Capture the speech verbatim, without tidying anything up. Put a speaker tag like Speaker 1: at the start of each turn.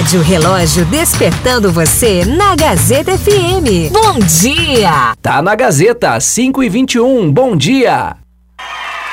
Speaker 1: Rádio Relógio despertando você na Gazeta F M. Bom dia!
Speaker 2: Tá na Gazeta, cinco e vinte e um. Bom dia!